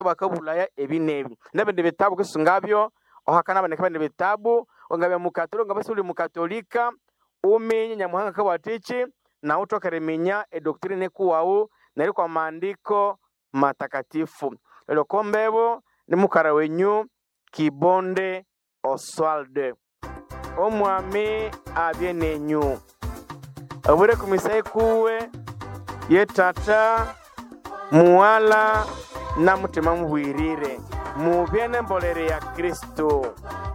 bakabulaya ebinebi nabende bitabu kusungabyo ohakana bane kabane bitabu ongabya mukatolika ngabasuli mukatolika umenye nyamuhanga kabatichi na utokereminya edoktrine kuwao nari kwa maandiko matakatifu lelo kombebo ni mukara wenyu Kibonde Oswald omwami abyenenyu abure kumisai kuwe yetata muwala na mutima mubwirire mubyene mbolere ya Kristo.